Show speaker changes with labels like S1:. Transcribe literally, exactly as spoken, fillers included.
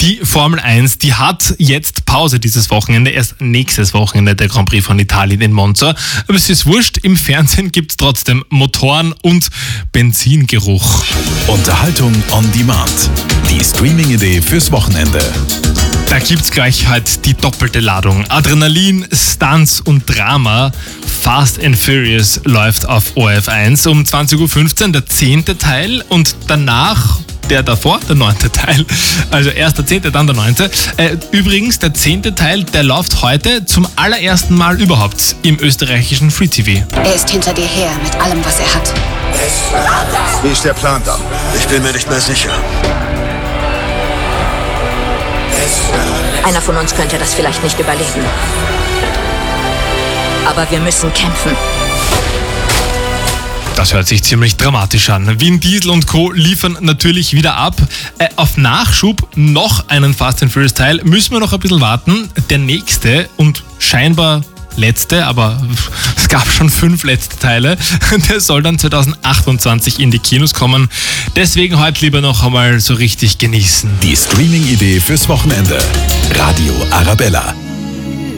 S1: Die Formel eins, die hat jetzt Pause dieses Wochenende, erst nächstes Wochenende der Grand Prix von Italien in Monza. Aber es ist wurscht, im Fernsehen gibt es trotzdem Motoren und Benzingeruch.
S2: Unterhaltung on Demand. Die Streaming-Idee fürs Wochenende.
S1: Da gibt's gleich halt die doppelte Ladung. Adrenalin, Stunts und Drama. Fast and Furious läuft auf O R F eins um zwanzig Uhr fünfzehn, der zehnte Teil, und danach der davor, der neunte Teil. Also erst der zehnte, dann der neunte. Äh, übrigens, der zehnte Teil, der läuft heute zum allerersten Mal überhaupt im österreichischen Free T V.
S3: Er ist hinter dir her mit allem, was er hat.
S4: Wie ist der Plan da?
S5: Ich bin mir nicht mehr sicher.
S6: Einer von uns könnte das vielleicht nicht überleben. Aber wir müssen kämpfen.
S1: Das hört sich ziemlich dramatisch an. Vin Diesel und Co. liefern natürlich wieder ab. Äh, auf Nachschub noch einen Fast and Furious Teil müssen wir noch ein bisschen warten. Der nächste und scheinbar letzte, aber es gab schon fünf letzte Teile, der soll dann zwanzig achtundzwanzig in die Kinos kommen. Deswegen heute lieber noch einmal so richtig genießen.
S2: Die Streaming-Idee fürs Wochenende. Radio Arabella.